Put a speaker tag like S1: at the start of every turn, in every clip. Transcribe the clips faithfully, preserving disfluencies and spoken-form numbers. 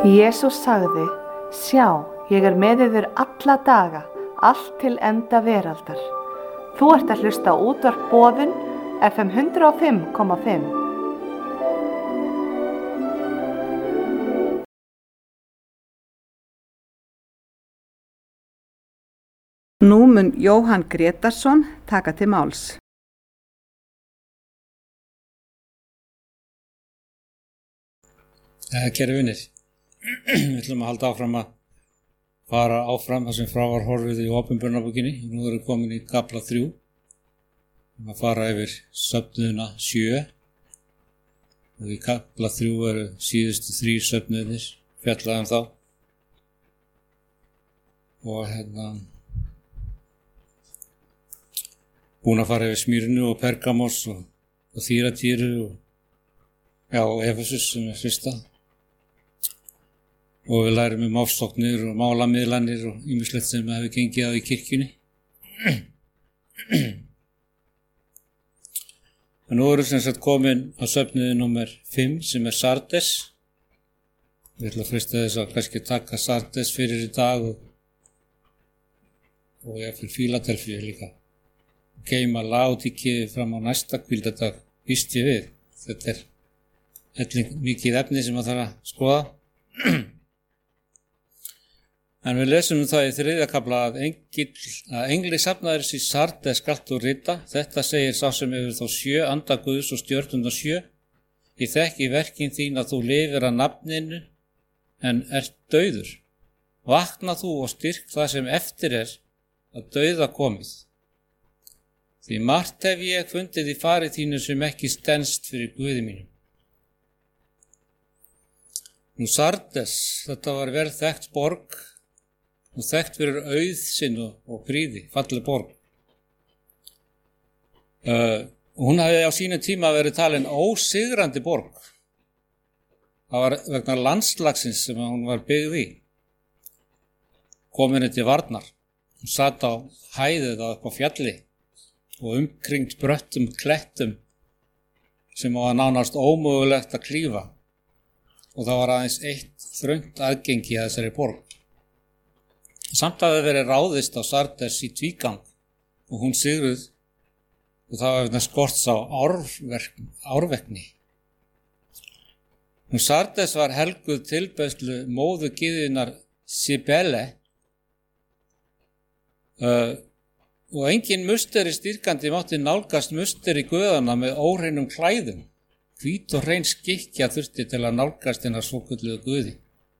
S1: Jesús sagði, sjá, ég er með yður alla daga, allt til enda veraldar. Þú ert að hlusta á útvarp Boðun, F M hundrað og fimm komma fimm. Nú mun Jóhann Grétarsson taka til máls.
S2: Kæru vinir, við ætlum að halda áfram að fara áfram þar sem frá var horfið í Opinberunarbókinni. Nú erum við komin í kafla þrjú. Við að fara yfir söfnuðina sjö. Og í kafla þrjú eru síðustu þrír söfnuðir, fjallaðum þá. Og hérna, búin að fara yfir Smyrnu og Pergamos og, og Þýratíru og, já, og Efesus sem er fyrsta. Og við lærum um ofsóknir og málamiðlanir og ýmislegt sem hefur gengið á í kirkjunni. Og nú erum við sem sagt komin á söfnuði númer fimm sem er Sardes. Við ætlum að freista þess að kannski taka Sardes fyrir í dag og, og ég fyrir Fíladelfíu líka. Geyma Laodíkíu fram á næsta hvíldardag, býst ég við. Þetta er helling mikið efni sem að þarf að skoða. En við lesum um það í þriðja kafla að, að engli safnaðarins í Sardes skalt þú rita. Þetta segir sá sem hefur þá sjö anda Guðs og stjörnurnar sjö. Ég þekki verkin þín að þú lifir að nafninu en ert dauður. Vakna þú og styrk það sem eftir er að dauða komið. Því margt hef ég fundið í fari þínu sem ekki stenst fyrir Guði mínum. Nú Sardes, þetta var vel þekkt borg og þekkt fyrir auð sinn og, og prýði, falleg borg. Uh, hún hafði á sínum tíma verið talin ósigrandi borg. Það var vegna landslagsins sem hún var byggð í. Komin til varnar. Hún sat á hæðið á upp á fjalli og umkringt bröttum klettum sem var nánast ómögulegt að klífa. Og það var aðeins eitt þröngt aðgengi að þessari borg. Samt hafði verið ráðist á Sardes í tvígang og hún sigruð og það var vegna skorts á árvekni. Nú Sardes var helguð tilbeiðslu móður gyðjunnar Cybele uh, og engin musteri stýrkandi mátti nálgast musteri guðanna með óhreinum klæðum. Hvít og hrein skikkja þurfti til að nálgast hennar svokölluðu guði.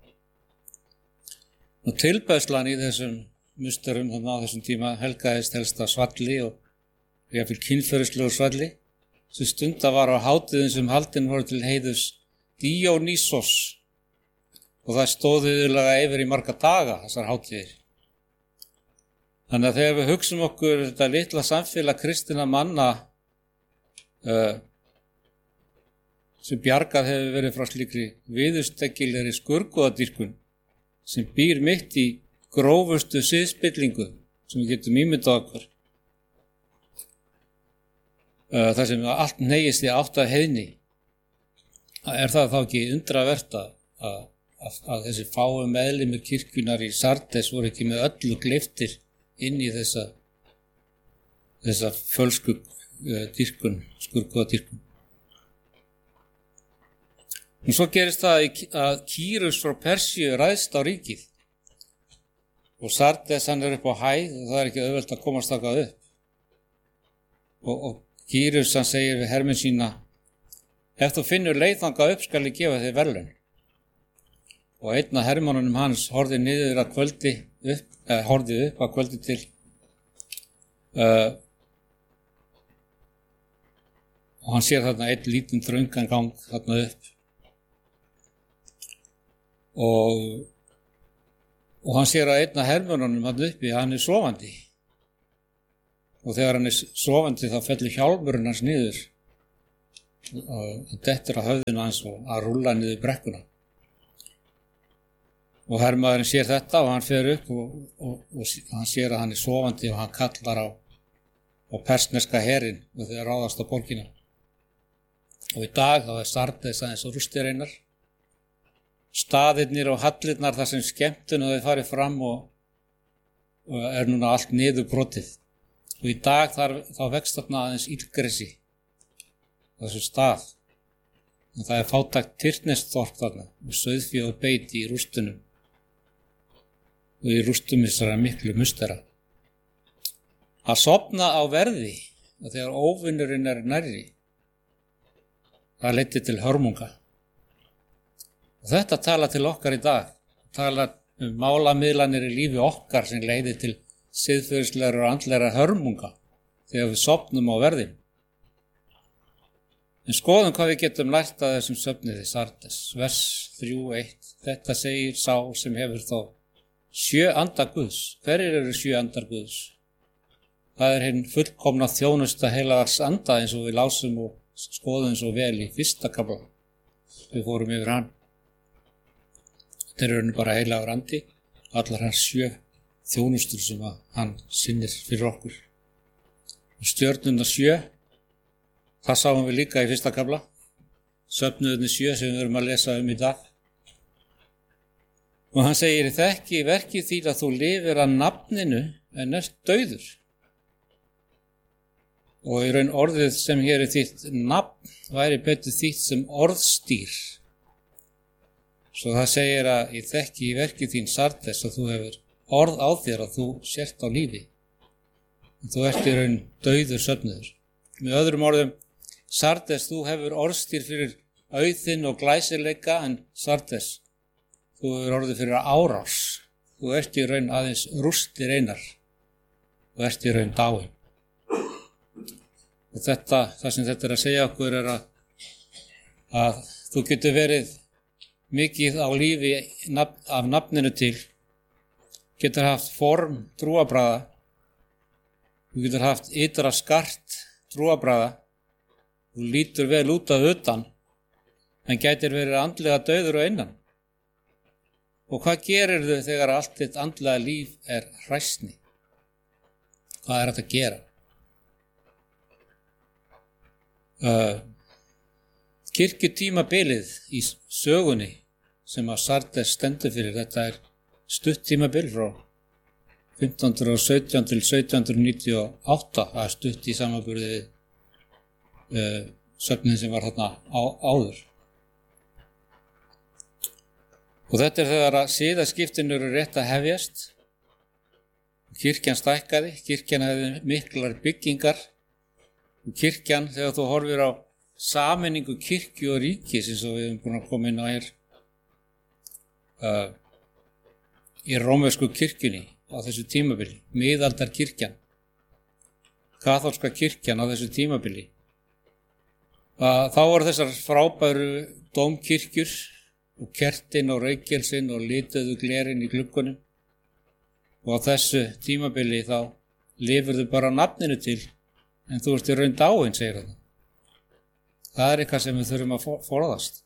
S2: Og tilbeiðslan í þessum musterum þannig á þessum tíma helgaðist helst af svalli og jafnvel kynferðislegu svalli sem stunda var á hátíðum sem haldin voru til heiðurs Díónísos og það stóð iðulega yfir í marga daga þessar hátíðir. Þannig að þegar við hugsum okkur þetta litla samfélag kristinna manna uh, sem bjargað hefur verið frá slíkri viðurstyggilegri skurðgoðadýrkun sem býr mitt í grófustu siðspillingu sem við getum ímyndað okkur. Það sem allt hneigist í átt að heiðni. Er það þá ekki undravert að, að, að þessi fáu meðlimir kirkjunar í Sardes voru ekki með öllu gleyptir inn í þessa, þessa fölsku uh, dýrkun, skurðgoðadýrkun. Og svo gerist það að Kýrus frá Persíu ræðst á ríkið og Sardes hann er upp á hæð og það er ekki auðvelt að komast þangað upp. Og, og Kýrus hann segir við hermenn sína, ef þú finnur leið þangað upp skal ég gefa þér verðlaun. Og einn af hermannunum hans horfði niður að kvöldi upp, eða horfði upp að kvöldi til uh, og hann sér þarna einn lítinn þröngan gang þarna upp. Og, og hann sér að einn af hermönnunum hann uppi, hann er sofandi. Og þegar hann er sofandi þá fellur hjálmurinn hans niður og hann dettur á höfðinu hans og að rúlla niður brekkuna. Og hermaðurinn sér þetta og hann fer upp og, og, og hann sér að hann er sofandi og hann kallar á, á persneska herinn og þeir ráðast á borgina. Og í dag þá er Sardes aðeins og rústir einar. staðirnir og hallirnar þar sem skemmtun og þau farið fram og, og er núna allt niður brotið. Og í dag þar, þá vext þarna aðeins illgresi þessu stað. Og það er fátækt tyrknesþorp þarna og sauðfé og beiti í rústunum og í rústum þessara miklu mustera. Að sofna á verði og þegar óvinnurinn er nærri, það leiddi til hörmunga. Og þetta tala til okkar í dag, tala um málamiðlanir í lífi okkar sem leiði til siðferðislegra og andlegra hörmunga þegar við sofnum á verðinu. En skoðum hvað við getum lært að þessum söfniði Sardes, vers þrjú eitt. Þetta segir sá sem hefur þó sjö anda Guðs. Hverjir eru sjö andar Guðs? Það er hinn fullkomna þjónusta heilags anda eins og við lásum og skoðum svo vel í fyrsta kafla. Við fórum yfir hann. Þetta er raun bara heilagur andi, allar hans sjö þjónustur sem að hann sinnir fyrir okkur. Og stjörnuna sjö, það sáum við líka í fyrsta kafla, söfnuðinni sjö sem við verum að lesa um í dag. Og hann segir, þekki verkið þín að þú lifir að nafninu en ert dauður. Og í raun orðið sem hér er þitt nafn væri betur þitt sem orðstýr. Svo það segir að ég þekki í verkið þín Sardes að þú hefur orð á þér að þú sért á lífi. En þú ert í raun dauður söfnuður. Með öðrum orðum, Sardes, þú hefur orðstýr fyrir auðinn og glæsileika, en Sardes, þú hefur orðið fyrir árás. Þú ert í raun aðeins rústir einar. Þú ert í raun dáin. Og þetta, það sem þetta er að segja okkur er að, að þú getur verið mikið á lífi nafn, af nafninu til, getur haft form trúarbragða, þú getur haft ytra skart trúarbragða, þú lítur vel út af utan, en gætir verið andlega dauður og innan. Og hvað gerir þau þegar allt þitt andlega líf er hræsni? Hvað er þetta að gera? Uh, kirkjutímabilið í sögunni sem að Sardes stendur fyrir, þetta er stutt tímabil frá fimmtán hundruð og sautján til sautján hundruð níutíu og átta, það er stutt í samanburði við uh, söfnin sem var þarna á, áður. Og þetta er þegar að siðaskiptin eru rétt að hefjast, kirkjan stækkaði, kirkjan hefði miklar byggingar. Og kirkjan, þegar þú horfir á sameiningu kirkju og ríkis, eins og við erum búin að koma inn á hér uh, í rómversku kirkjunni á þessu tímabili, miðaldar kirkjan, kaþólska kirkjan á þessu tímabili, uh, þá voru þessar frábæru dómkirkjur og kertin og reykelsin og lituðu glerin í gluggunum, og á þessu tímabili þá lifirðu bara nafninu til, en þú ert í raun dáin, segir það. Það er eitthvað sem við þurfum að forðast.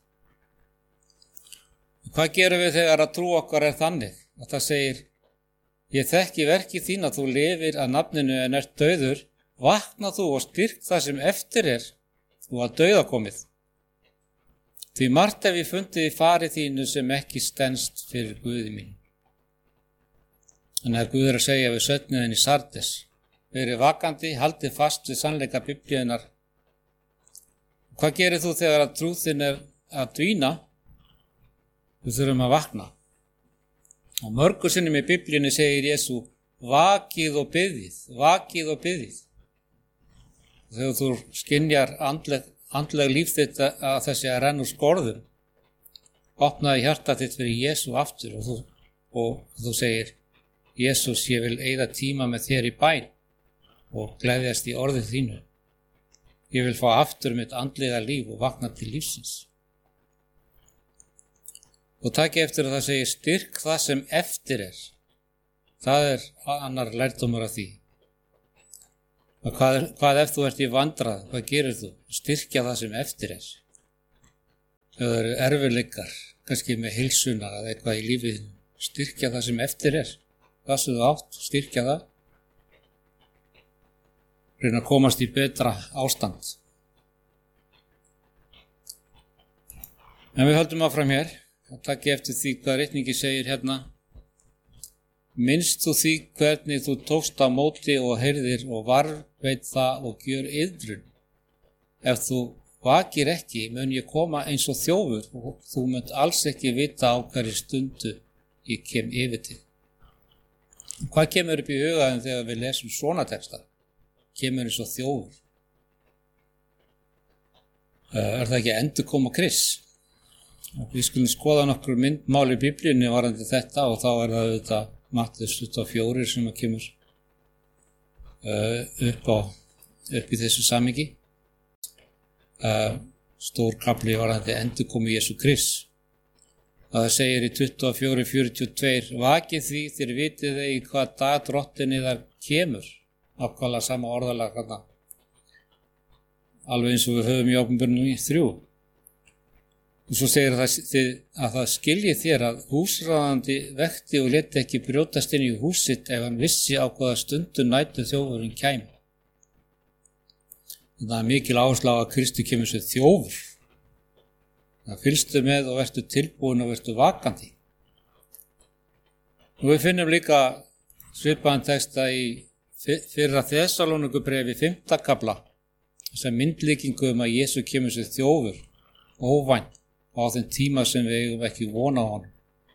S2: Hvað gerum við þegar að trú okkar er þannig? Að það segir, ég þekki verkið þín að þú lifir að nafninu en ert dauður, vakna þú og styrk það sem eftir er og að dauða komið. Því margt hef ég fundið í fari þínu sem ekki stenst fyrir Guði mín. Þannig að Guð er að segja við söfnuðinn í Sardes, verið vakandi, haldið fast við sannleika Biblíunnar. Hvað gerir þú þegar að trúðin er að dvína? Við þurfum að vakna. Og mörgur sinnum í Biblíunni segir Jesú, vakið og biðið, vakið og biðið. Þegar þú skynjar andleg, andleg líf þitt að þessi að renna úr skorðum, opnaði hjarta þitt fyrir Jesú aftur og þú, og þú segir, Jesús, ég vil eyða tíma með þér í bæn og gleðjast í orðið þínu. Ég vil fá aftur mitt andlega líf og vakna til lífsins. Og taki eftir að það segir styrk það sem eftir er. Það er annar lærdómur af því. Hvað, er, hvað ef þú ert í vandrað, hvað gerir þú? Styrkja það sem eftir er. Það eru erfiðleikar, kannski með heilsuna eða eitthvað í lífið. Styrkja það sem eftir er. Það sem þú átt, styrkja það. Reyna að komast í betra ástand. En við höldum áfram hér. að taka eftir því hvað ritningi segir hérna. Minnst þú því hvernig þú tókst á móti og heyrðir og varveit það og gjör iðrun. Ef þú vakir ekki mun ég koma eins og þjófur og þú munt alls ekki vita á hverju stundu ég kem yfir til. Hvað kemur upp í hugaðum þegar við lesum svona texta? Kemur eins og þjófur. Er það ekki endurkoma Krists? Við skulum skoða nokkur myndmál í Biblíunni varðandi þetta og þá er það þetta Mattheus tuttugu og fjögur sem að kemur uh, upp, á, upp í þessu samhengi. Uh, stór kafli varðandi endurkomu Jesú Krists. Það segir í tuttugu og fjögur fjörutíu og tvö vakið því þér vitið eigi hvað dag drottinni þar kemur. Ákvæmlega sama orðalag þarna. Alveg eins og við höfum í Ápenbörnum þrjú. Og svo segir það, að það skilji þér að húsráðandi vekti og leti ekki brjótast inn í húsitt ef hann vissi á hvaða stundu nætu þjófurinn kæmi. Það er mikil áhersla á að Kristi kemur sem þjófur. Það fylgstu með og vertu tilbúin og vertu vakandi. Og við finnum líka svipaðan texta í fyrra Þessalónikubrefi fimmta kafla sem myndlíkingu um að Jesú kemur sem þjófur óvænt á þeim tíma sem við eigum ekki vona á honum.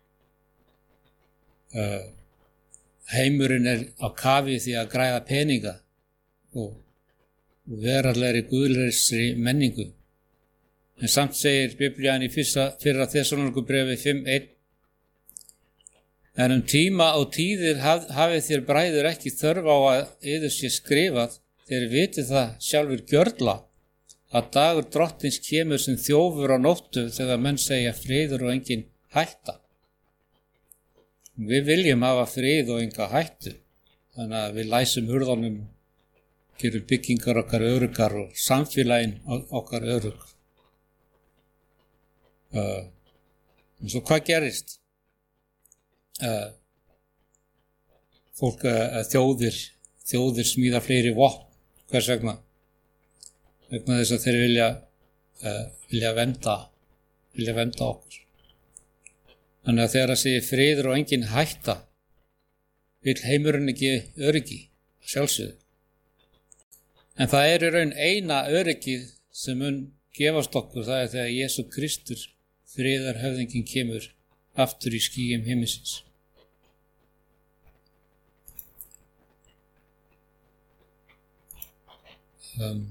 S2: Uh, heimurinn er á kafi því að græða peninga og, og veraldlegri guðlegsri menningu. En samt segir Biblían í fyrra, fyrra Þessalónikubrefi fimm eitt En um tíma og tíðir haf, hafið þér bræður ekki þörf á að yður sé skrifað, þér vitið það sjálfur gjörla, að dagur drottins kemur sem þjófur á nóttu þegar menn segja friður og engin hætta. Við viljum hafa frið og enga hættu, þannig að við læsum hurðunum, gerum byggingar okkar öruggar og samfélagin okkar örugg. Uh, og svo hvað gerist? Uh, fólk uh, þjóðir þjóðir smíða fleiri vopn. Hvers vegna? Vegna þess að þeir vilja uh, vilja vernda vilja vernda okkur. Þannig að þegar það segir friður og engin hætta vill heimurinn ekki öryggi sjálfsögðu. En það er í raun eina öryggið sem mun gefast okkur, það er þegar Jesú Kristur friðarhöfðinginn kemur aftur í skýjum himmisins. Um,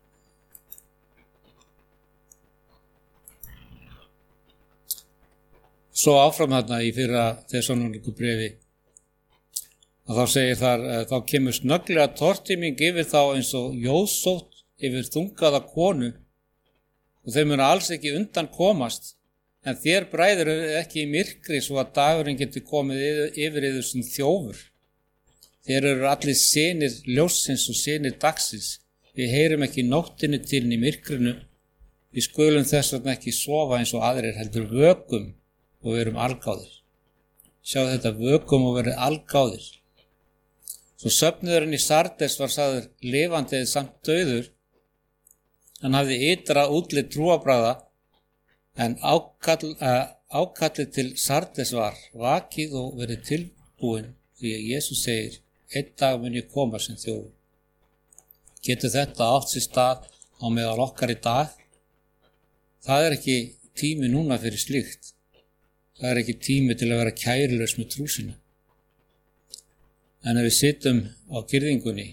S2: svo áfram þarna í fyrra Þessalónikubrefi að þá segir þar að þá kemur snögglega tortíming yfir þá eins og jóðsótt yfir þungaða konu og þeir munu alls ekki undan komast. En þér bræður eru ekki í myrkri svo að dagurinn getur komið yfir yfir sem þjófur. Þér eru allir synir ljóssins og synir dagsins. Við heyrum ekki nóttinni til í myrkrinu. Við skulum þess vegna ekki sofa eins og aðrir heldur vökum og verum algáðir. Sjáðu þetta, vökum og verið algáðir. Svo söfnuðurinn í Sardes var sagður lifandi eða samt dauður. Hann hafði ytra útlit trúarbragða. En ákall, uh, ákallið til Sardes var vakið og verið tilbúin því að Jesús segir einn dag mun ég koma sem þjófur. Getur þetta átt sér stað á meðal okkar í dag? Það er ekki tími núna fyrir slíkt. Það er ekki tími til að vera kærulaus með trú sína. En ef við sittum á girðingunni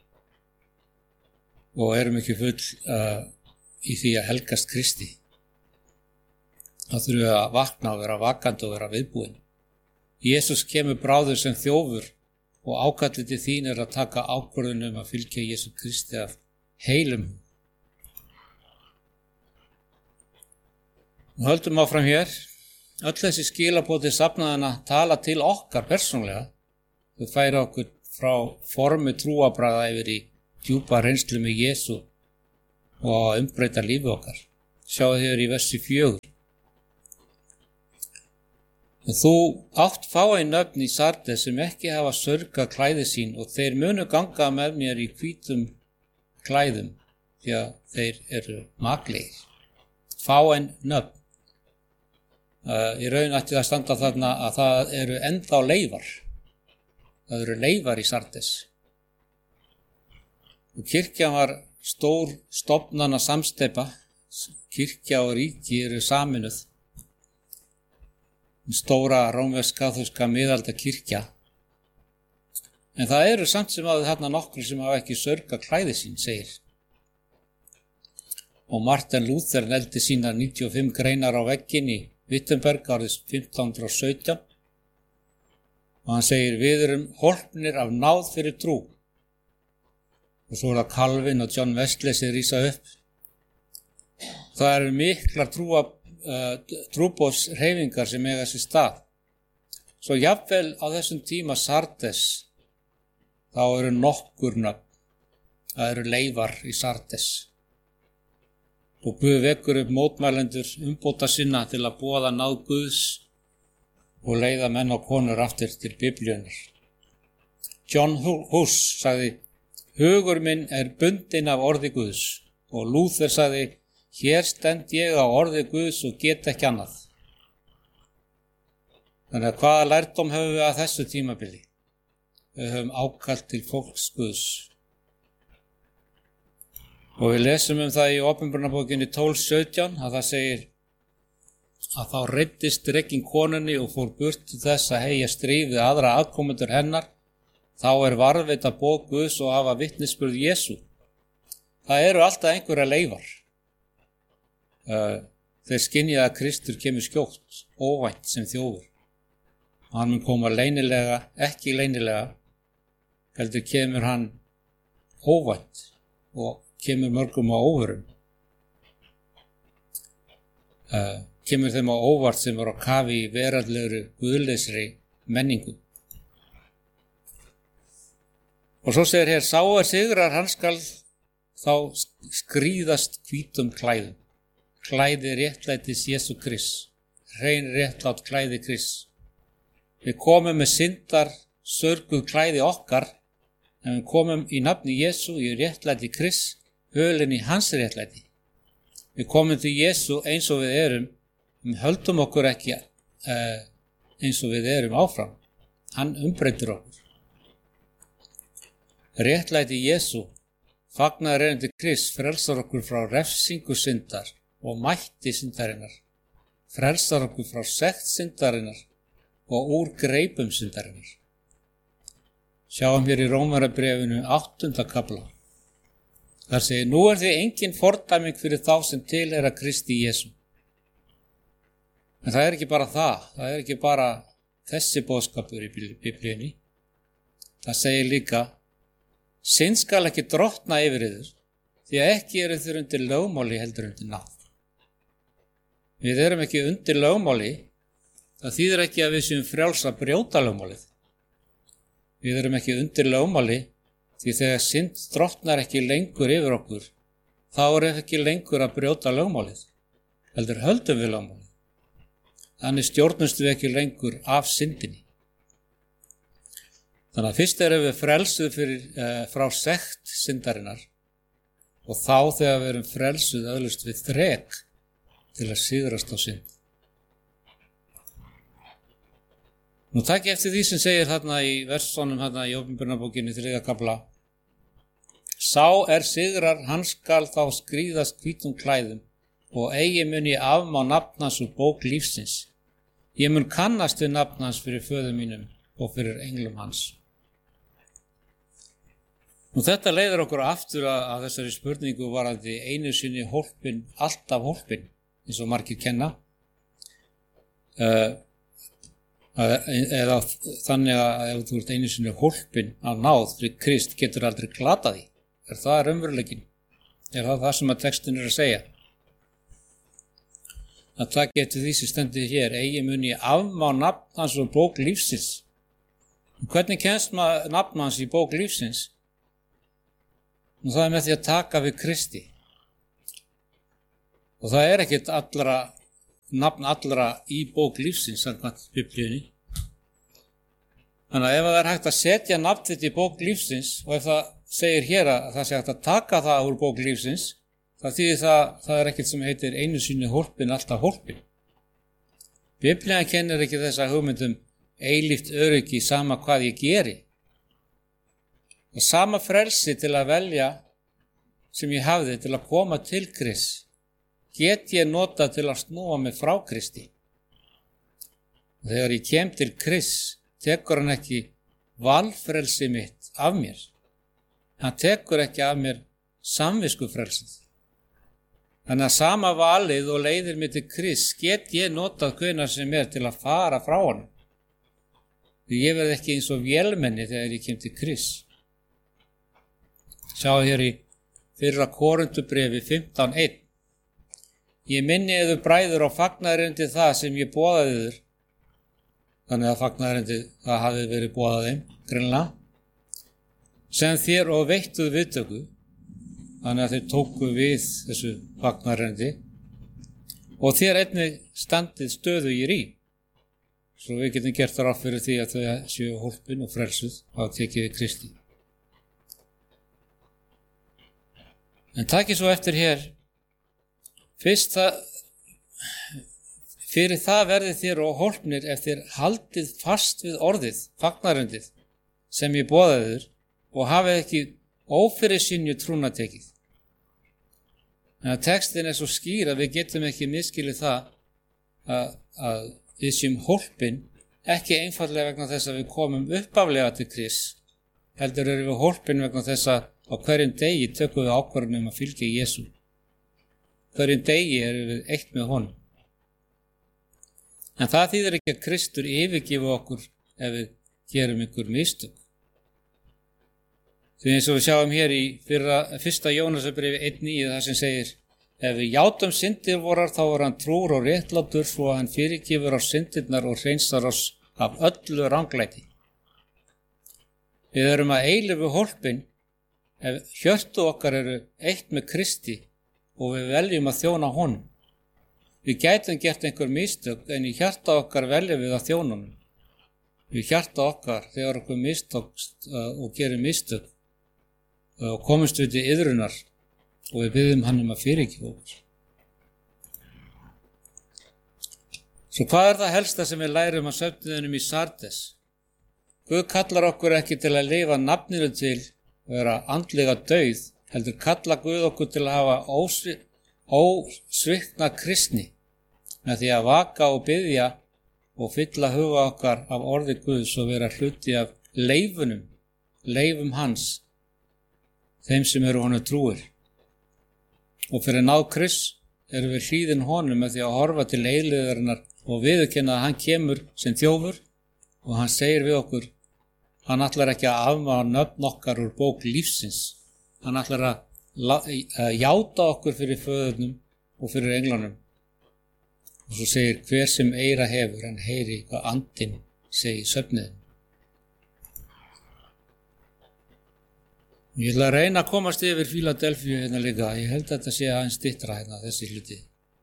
S2: og erum ekki full uh, í því að helgast Kristi, þá þurfum við að vakna og vera vakandi og vera viðbúin. Jesús kemur bráður sem þjófur og ákallið til þín er að taka ákvörðun um að fylgja Jesú Kristi af heilum. Og höldum áfram hér. Öll þessi skilaboð til safnaðana tala til okkar persónlega. Þau færa okkur frá formi trúarbragða yfir í djúpa reynslu með Jesú og að umbreyta lífi okkar. Sjáðu þér í versi fjögur. En þú átt fáein nöfn í Sardes sem ekki hafa saurgað klæði sín og þeir munu ganga með mér í hvítum klæðum því að þeir eru maklegir. Fáein nöfn. Uh, í raun ætti það að standa þarna að það eru ennþá leifar. Það eru leifar í Sardes. Og kirkjan var stór stofnana samsteypa. Kirkja og ríki eru saminuð. Stóra rómversk-kaþólska miðalda kirkja. En það eru samt sem að þarna nokkur sem hafa ekki saurgað klæði sín, segir. Og Martin Luther neldi sína níutíu og fimm greinar á vegginn í Wittenberg árið fimmtán hundruð og sautján. Og hann segir, við erum hólpnir af náð fyrir trú. Og svo er það Calvin og John Wesley sem rísa upp. Það eru miklar trúa, uh, trúboðshreyfingar sem eiga sér stað. Svo jafnvel á þessum tíma Sardes, þá eru nokkur nöfn. Það eru leifar í Sardes. Og Guð vekur upp mótmælendur umbóta sinna til að boða náð Guðs og leiða menn og konur aftur til Biblíunnar. John Hus sagði, hugur minn er bundinn af orði Guðs, og Luther sagði, hér stend ég á orði Guðs og get ekki annað. Þannig að hvaða lærdóm höfum við að þessu tímabili? Við höfum ákall til fólks Guðs. Og við lesum um það í Opinberunarbókinni tólf sautján að það segir að þá reiddist drekinn konunni og fór burt til þess að heyja stríð við aðra aðkomendur hennar. Þá er varðveita boð Guðs og hafa vitnisburð Jesú. Það eru alltaf einhverja leifar. Þeir skynja að Kristur kemur skjótt, óvænt sem þjófur. Hann mun koma leynilega, ekki leynilega, heldur kemur hann óvænt og kemur mörgum á óvörum. Uh, kemur þeim á óvart sem er á kafi í veraldlegri, guðleysri menningu. Og svo segir hér, sá er sigrar, hann skal þá skríðast hvítum klæðum. Klæði réttlætis Jesú Krist. Hrein réttlátt klæði Krist. Við komum með syndar, sörguð klæði okkar, en við komum í nafni Jesú í réttlæti Krist, hölin í hans réttlæti. Við komum til Jesú eins og við erum, við höldum okkur ekki uh, eins og við erum áfram. Hann umbreytir okkur. Réttlæti Jesú, fagnaður erindi Krist, frelsar okkur frá refsingu syndar og mætti syndarinnar, frelsar okkur frá sekt syndarinnar og úr greipum syndarinnar. Sjáum hér í Rómarbréfinu áttunda kafla. Þar segir, nú er því engin fordæming fyrir þá sem tilheyra Kristi Jesú. En það er ekki bara það, það er ekki bara þessi boðskapur í Biblíunni. Það segir líka, synd skal ekki drottna yfir yður, því að ekki eru þér undir lögmáli heldur undir náð. Við erum ekki undir lögmáli, það þýðir ekki að við séum frjáls að brjóta lögmálið. Við erum ekki undir lögmáli, því þegar synd drottnar ekki lengur yfir okkur, þá er ekki lengur að brjóta lögmálið, heldur höldum við lögmálið. Þannig stjórnumst við ekki lengur af syndinni. Þannig að fyrst erum við frelsuð fyrir, eh, frá sekt syndarinnar og þá þegar við erum frelsuð öðlust við þrek til að sigrast á synd. Nú takk ég eftir því sem segir þarna í versunum þarna í Opinberunarbókinni þriðja kafla. Sá er sigrar, hann skal þá skríðast hvítum klæðum og eigi mun ég afmá nafn hans úr bók lífsins. Ég mun kannast við nafn hans fyrir föður mínum og fyrir englum hans. Nú þetta leiðir okkur aftur að, að þessari spurningu varandi einu sinni hólpin, alltaf hólpin, eins og margir kenna. Uh, eða þannig að ef þú ert einu sinni hólpin af náð fyrir Krist getur aldrei glatað því. Er það raunveruleikinn? Er það það sem að textin er að segja? Að taka eftir því sem stendur hér, eigi mun ég afmá nafn hans og bók lífsins. Hvernig kemst maður nafn hans í bók lífsins? Og það er með því að taka við Kristi. Og það er ekkert allra nafn allra í bók lífsins samkvæmt Biblíunni. Þannig að ef það er hægt að setja nafn þitt í bók lífsins og ef það segir hér að það sé hægt að taka það úr bók lífsins, það þýðir það, það er ekkert sem heitir einu sinni hólpin, alltaf hólpin. Biblían kennir ekki þessa hugmyndum eilíft öryggi sama hvað ég geri. Og sama frelsi til að velja sem ég hafði til að koma til Krists get ég notað til að snúa mig frá Kristi. Og þegar ég kem til Krists tekur hann ekki valfrelsi mitt af mér. Hann tekur ekki af mér samviskufrelsið. Þannig að sama valið og leiðir mig til Krists get ég notað hvenær sem er til að fara frá honum. Því ég verð ekki eins og vélmenni þegar ég kem til Krists. Sjá hér í fyrra Korintubrefi fimmtán eitt. Ég minni yður bræður á fagnaðarerindi það sem ég boðaði yður. Þannig að fagnaðarerindi það hafi verið boðað þeim, greinilega. Sem þér og veittuð viðtöku. Þannig að þeir tóku við þessu fagnaðarerindi. Og þér einnig standið stöðugir í. Svo við getum gert það ráð fyrir því að þau séu hólpin og frelsuð og tekið við Kristi. En takið svo eftir hér, fyrst það, fyrir það verði þér og hólpnir ef þér haldið fast við orðið, fagnaðarerindið, sem ég boðaði þér og hafið ekki ófyrirsynju trúna tekið. En að textin er svo skýr að við getum ekki misskilið það að, að við séum hólpin, ekki einfallega vegna þess að við komum uppaflega til Krists, heldur erum við hólpin vegna þess að á hverjum degi tökum við ákvörðun um að fylgja Jesú. Hverjum degi erum við eitt með honum. En það þýðir ekki að Kristur yfirgefi okkur ef við gerum einhver mistök. Því eins og við sjáum hér í fyrra, fyrsta Jónasarbrefi einn níu það sem segir ef við játum syndir vorar þá er hann trúr og réttlátur svo að hann fyrirgefur á syndirnar og hreinsar oss af öllu ranglæti. Við erum að eilífu hólpin ef hjörtu okkar eru eitt með Kristi og við veljum að þjóna honum. Við gætum gert einhver mistök en í hjarta okkar veljum við að þjóna honum. Við hjarta okkar þegar okkur mistókst uh, og gerum mistök uh, og komumst við til iðrunar og við biðjum hann um að fyrirgefa okkur. Svo hvað er það helsta sem við lærum af söfniðinum í Sardes? Guð kallar okkur ekki til að lifa nafninu til og vera andlega dauð, heldur kalla Guð okkur til að hafa ósvi, ósvikna kristni með því að vaka og biðja og fylla huga okkar af orði Guðs og vera hluti af leifunum, leifum hans, þeim sem eru honum trúir. Og fyrir náð Krists erum við hlýðin honum með því að horfa til eilífðarinnar og viðurkenna að hann kemur sem þjófur og hann segir við okkur hann ætlar ekki að afmáða nöfn okkar úr bók lífsins. Hann ætlar að játa okkur fyrir föðurnum og fyrir englanum. Og svo segir hver sem eyra hefur, hann heyri hvað andinn segir söfniðin. Ég ætla að reyna að komast yfir Fíladelfíu hérna líka. Ég held að þetta sé aðeins styttra hérna þessi hluti.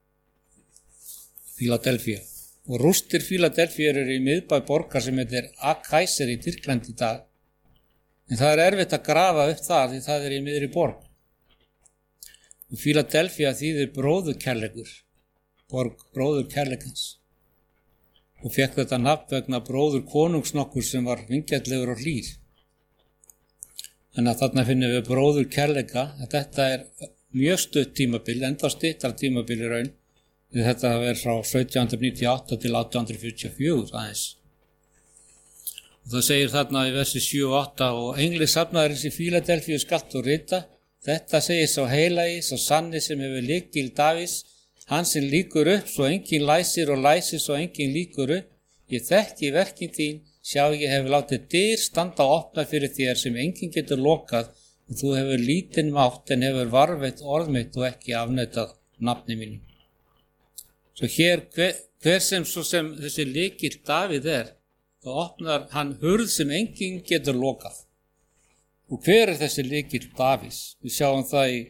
S2: Fíladelfíu. Og rústir Fíladelfíu eru í miðbæ borgar sem heitir Akkaisir í Tyrklandi í dag. En það er erfitt að grafa upp það því það er í miðri borg. Og Fíladelfía þýðir bróðurkærleikur, borg bróðurkærleikans. Og fekk þetta nafn vegna bróður konungs nokkur sem var vingjarnlegur og hlýr. Þannig að þarna finnum við bróðurkærleika, að þetta er mjög stutt tímabil, enda stuttar tímabil í raun. Þetta verður frá sautján hundruð níutíu og átta til átján hundruð fjörutíu og fjögur aðeins. Og það segir þarna í versi sjö og átta og engli safnaðarins í Fíladelfíu skalt þú rita. Þetta segir sá heilagi, sá sanni sem hefur lykil Davís, hann sem líkur upp svo enginn læsir og læsir svo enginn líkur upp. Ég þekki verkin þín, sjá ég hefur látið dyr standa og opna fyrir þér sem enginn getur lokað og þú hefur lítinn mátt en hefur varveitt orð mitt og ekki afneitað nafni mínu. Svo hér, hver, hver sem svo sem þessi lykill Davíð er, þá opnar hann hurð sem enginn getur lokað. Og hver er þessi lykill Davíðs? Við sjáum það í,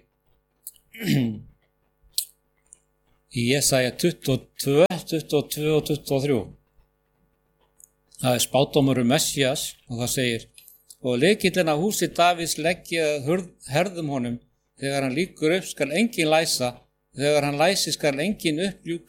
S2: í Jesaja tuttugu og tvö, tuttugu og tvö og tuttugu og þrjú. Það er spádómur um Messías og það segir og lykillinn af húsi Davíðs leggja herðum honum, þegar hann lýkur upp skal enginn læsa, þegar hann læsi skal enginn uppljúka,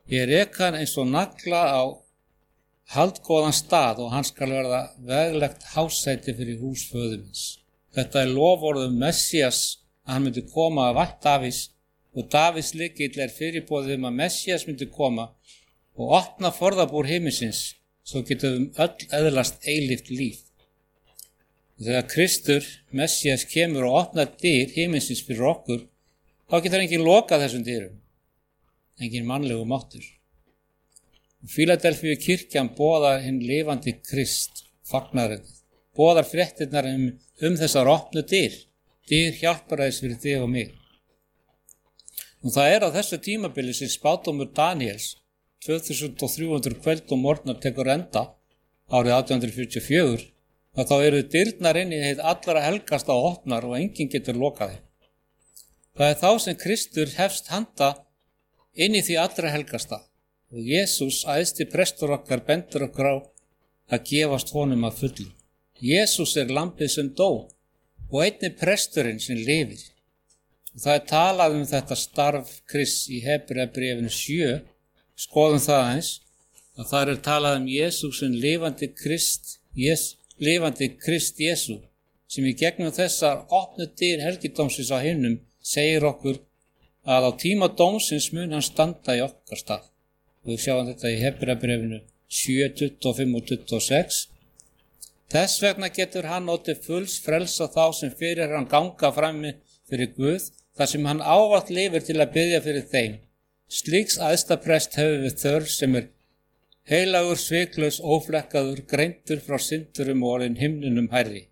S2: Ég rek hann eins og nagla á haldgóðan stað og hann skal verða veglegt hásæti fyrir hús föður míns. Þetta er loforðum Messías að hann myndi koma af ætt Davís og Davís lykill er fyrirboðið um að Messías myndi koma og opna forðabúr himinsins svo getum við öll öðlast eilíft líf. Og þegar Kristur, Messías, kemur og opnar dyr himinsins fyrir okkur, þá getur enginn lokað þessum dyrum, enginn mannlegu máttur. Fíladelfíu kirkjan boðar hinn lifandi Krist, fagnarinn, boðar fréttirnar um, um þessar opnu dyr, dyr hjálparæðis fyrir þig og mig. Og það er á þessu tímabili sem spádómur Daníels, tvö þúsund þrjú hundruð kvöld og morgnar tekur enda, árið átján hundruð fjörutíu og fjögur, að þá eru dyrnar inn í hið allra helgasta og opnar og enginn getur lokað þeim. Það er þá sem Kristur hefst handa inn í því allra helgasta. Og Jesús, æðsti prestur okkar, bendur okkur á að gefast honum að fullu. Jesús er lambið sem dó og einnig presturinn sem lifir. Og það er talað um þetta starf Krists í Hebreabréfinu sjö, skoðum það eins, að það er talað um Jesús sem lifandi Krist, Jes, lifandi Krist Jesú, sem í gegnum þessar opnu dyr helgidómsins á himnum segir okkur að á tíma dómsins mun hann standa í okkar stað. Og við sjáum þetta í Hebreabréfinu sjö, tuttugu og fimm og tuttugu og sex. Þess vegna getur hann notið fulls frelsa þá sem fyrir hann ganga frammi fyrir Guð, þar sem hann ávallt lifir til að biðja fyrir þeim. Slíks æðsta prest hefur við þörf sem er heilagur, sviklaus, óflekkaður, greindur frá syndurum og orðinn himninum hærri.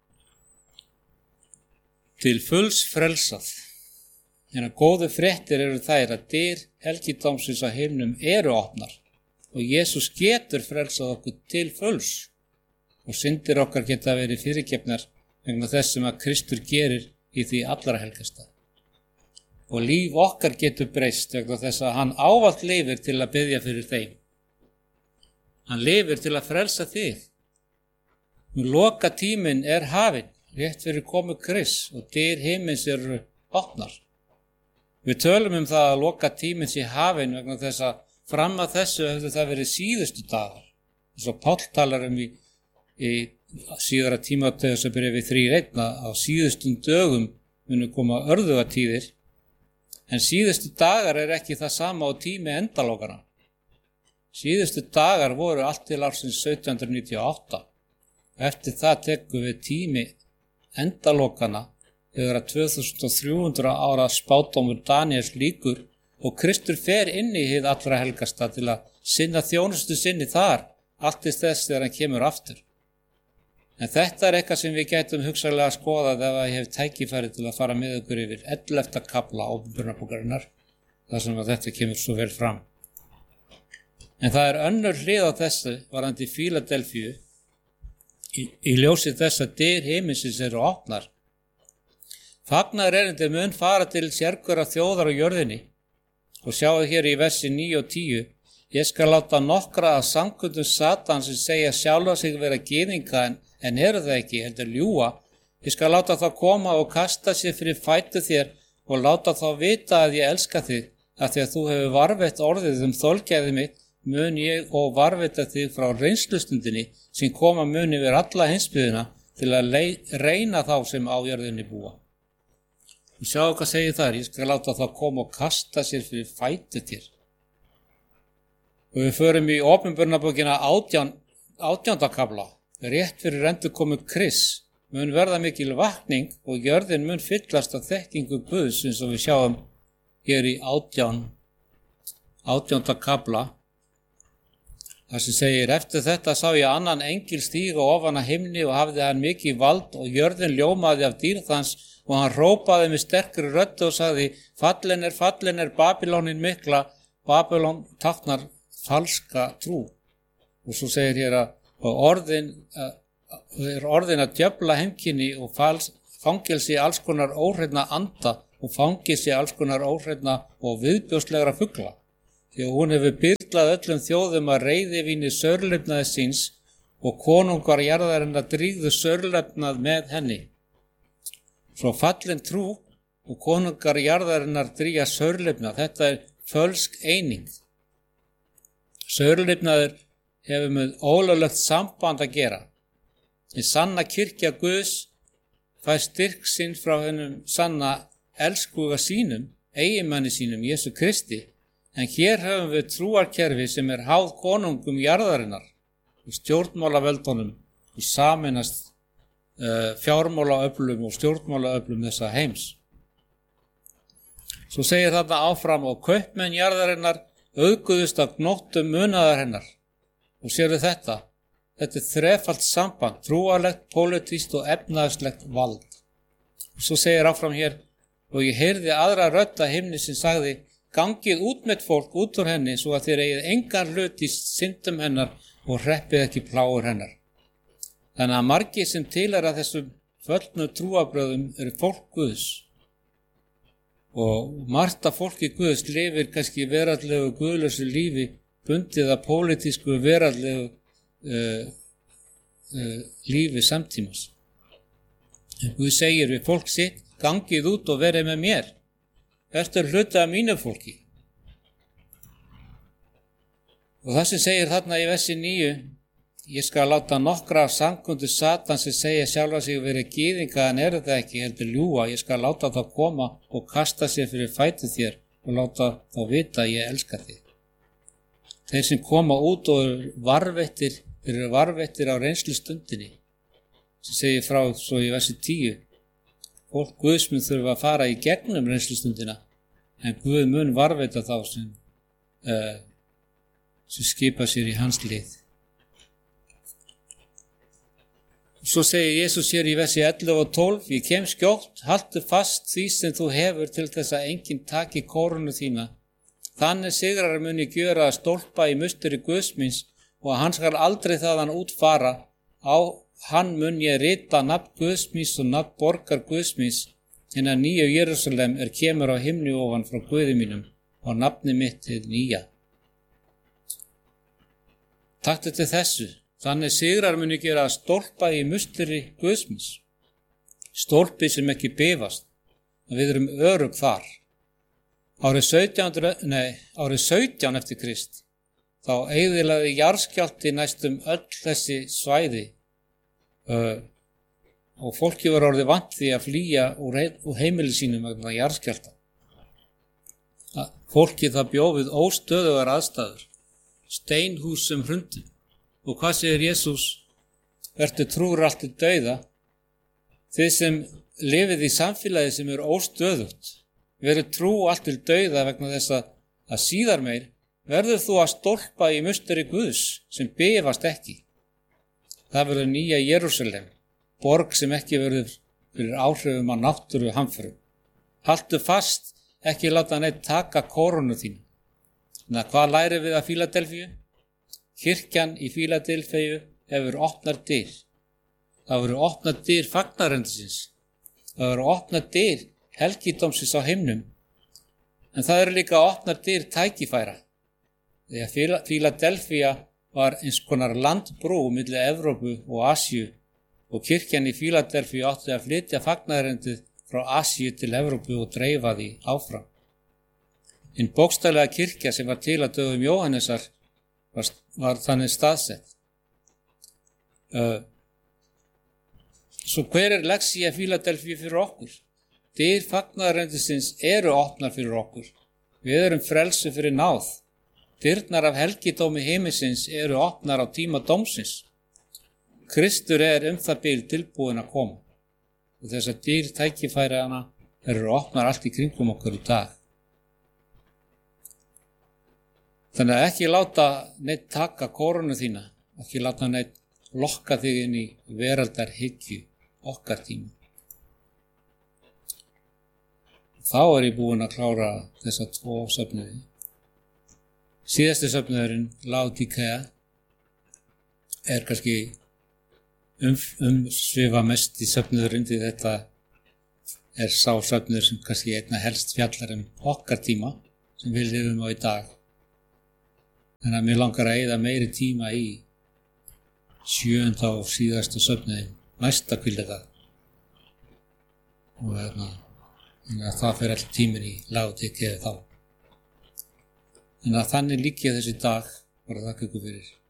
S2: Til fulls frelsað. En að góðu fréttir eru þær að dyr helgidómsins á himnum eru opnar og Jesús getur frelsað okkur til fulls og syndir okkar geta verið fyrirgefnar vegna þess sem að Kristur gerir í því allra helgasta. Og líf okkar getur breyst vegna þess að hann ávallt lifir til að biðja fyrir þeim. Hann lifir til að frelsa þig. Nú loka tíminn er hafinn, rétt fyrir komu Krists og dyr himins eru opnar. Við tölum um það að loka tíminn sé hafinn vegna þess að fram að þessu hefur það verið síðustu dagar. Þess að Páll talar um í, í síðara Tímóteusarbréfi þrír einn að á síðustum dögum munu koma örðugatíðir, en síðustu dagar er ekki það sama á tími endalokana. Síðustu dagar voru allt til ársins sautján hundruð níutíu og átta. Eftir það tekum við tími endalokana þegar að tvö þúsund þrjú hundruð ára spádómur Daníels lýkur og Kristur fer inn í hið allra helgasta til að sinna þjónustu sinni þar, allt til þess þegar hann kemur aftur. En þetta er eitthvað sem við gætum hugsanlega skoðað ef að ég hef tækifæri til að fara með okkur yfir ellefta kafla ábyrnabókarinnar, þar sem að þetta kemur svo vel fram. En það er önnur hlið á þessu varðandi Fíladelfíu í, í ljósi þess að dyr himinsins eru opnar. Fagnaðarerindið mun fara til sérhverra þjóðar á jörðinni og sjáu hér í versi níu og tíu. Ég skal láta nokkra að samkundum Satan sem segja sjálfa sig vera gyðinga en, en eru það ekki, heldur ljúga. Ég skal láta þá koma og kasta sér fyrir fætu þér og láta þá vita að ég elska þig, að því að þú hefur varveitt orðið um þolgæði mitt, mun ég og varveita þig frá reynslustundinni sem koma mun yfir alla heimsbyggðina til að reyna þá sem á jörðinni búa. Og sjáu hvað segir þar, ég skal láta þá koma og kasta sér fyrir fætu þér. Og við förum í Opinberunarbókina átján, átjánda kafla, rétt fyrir endurkomu Krists, mun verða mikil vakning og jörðin mun fyllast af þekkingu Guðs eins og við sjáum hér í átján, átjánda kafla. Það sem segir, eftir þetta sá ég annan engil stíga ofan að himni og hafði hann mikið vald og jörðin ljómaði af dýrð og hann hrópaði með sterkri röddu og sagði, fallin er, fallin er Babylónin mikla, Babylón táknar falska trú. Og svo segir hér að orðin, er orðin að djöfla heimkynni og fals, fangelsi alls konar óhreinna anda og fangelsi alls konar óhreinna og viðbjóðslegra fugla. Því að hún hefur byrlað öllum þjóðum að reiðivíni sörlefnaði síns og konungar jarðarinnar drígðu sörlefnað með henni. Svo fallin trú og konungar jarðarinnar dríga sörlefnað, þetta er fölsk eining. Saurlifnaður hefur með ólöglegt samband að gera. Í sanna kirkja Guðs fær styrk sinn frá hennum sanna elskuga sínum, eiginmanni sínum, Jesú Kristi, en hér höfum við trúarkerfi sem er háð konungum jarðarinnar og stjórnmálavöldunum og sameinast uh, fjármálaöflum og stjórnmálaöflum þessa heims. Svo segir þarna áfram og kaupmenn jarðarinnar auðguðust af gnóttum munaðar hennar. Og sérðu þetta, þetta er þrefalt samband, trúarlegt, pólitískt og efnahagslegt vald. Og svo segir áfram hér, og ég heyrði aðra rödd að himni sem sagði, gangið út með fólk út úr henni svo að þér eigið engan hlut í syndum hennar og hreppið ekki plágur hennar. Þannig að margir sem tilheyra þessum föllnu trúarbröðum eru fólk Guðs. Og margt af fólki Guðs lifir kannski veraldlegu guðlausu lífi bundið að pólitísku veraldlegu uh, uh, lífi samtímas. En Guð segir við fólk sitt, gangið út og verið með mér. Þetta er hluti af mínu fólki. Og það sem segir þarna í versi níu, ég skal láta nokkra af samkundu Satan sem segja sjálfa sig verið gyðinga en eru það ekki heldur ljúga. Ég skal láta þá koma og kasta sér fyrir fætur þér og láta þá vita að ég elska þig. Þeir sem koma út og eru varvettir, eru varvettir á reynslu stundinni, sem segir frá svo í versi tíu. Fólk Guðs mun þurfa að fara í gegnum reynslu stundina, en Guð mun varvetta þá sem, uh, sem skipa sér í hans lið. Svo segir Jesús hér í versi ellefu og tólf, ég kem skjótt, haltu fast því sem þú hefur til þess að enginn taki kórunu þína. Þannig sigrar muni gjöra að stólpa í musteri Guðs míns og að hann skal aldrei þaðan útfara. Á hann mun ég rita nafn Guðs míns og nafn borgar Guðs míns, en að nýju Jerúsalem er kemur á himni ofan frá Guði mínum og nafni mitt til nýja. Taktu til þessu. Þannig sigrar muni gera að stólpa í musteri Guðs míns. Stólpi sem ekki bifast, að við erum örugg þar. Árið sautján, nei, árið sautján eftir Krist, þá eyðilagði jarðskjálfti næstum öll þessi svæði uh, og fólki var orðið vant því að flýja úr, úr heimili sínum vegna jarðskjálfta. Fólki það bjó við óstöðugar aðstæður, steinhús sem hrundu. Og hvað segir Jesús? Vertu trúr allt til dauða. Þið sem lifið í samfélagi sem er óstöðugt, veru trú allt til dauða vegna þess að, að síðar meir verður þú að stólpa í musteri Guðs sem bifast ekki. Það verður nýja Jerúsalem, borg sem ekki verður fyrir áhrifum af náttúru hamförum. Haltu fast, ekki láta neitt taka kórunu þín. En hvað læri við að Fíladelfíu? Kirkjan í Fíladelfíu hefur opnar dyr. Það verður opnar dyr fagnarendisins. Það verður opnar dyr helgidómsins á himnum. En það eru líka opnar dyr tækifæra. Því að Fíladelfía var eins konar landbrú milli Evrópu og Asíu og kirkjan í Fíladelfíu átti að flytja fagnarendið frá Asíu til Evrópu og dreifa því áfram. Hinn bókstaflega kirkja sem var til að dögum Jóhannesar var, var þannig staðsett. Uh, svo hver er lexía Fíladelfíu fyrir okkur? Dyr fagnaðarendisins eru opnar fyrir okkur. Við erum frelsu fyrir náð. Dyrnar af helgidómi himinsins eru opnar á tíma dómsins. Kristur er um það bil tilbúin að koma. Og þess að dyr tækifæriðana eru opnar allt í kringum okkur í dag. Þannig að ekki láta neitt taka kórunu þína, ekki láta neitt lokka þig inn í veraldarhyggju okkar tíma. Þá er ég búinn að klára þessa tvo söfnuði. Síðasti söfnuðurinn, Laodíkea, er kannski um, umsvifa mest í söfnuðurinn, því þetta er sá söfnuður sem kannski einna helst fjallar um okkar tíma sem við lifum á í dag. En að mér langar að eyða meiri tíma í sjöunda og síðasta söfnuði, næsta hvíldadag. Og hérna, það fer allir tíminn í Laodíkeu þá. En að þannig lík ég þessi dag Bara þakka ykkur fyrir.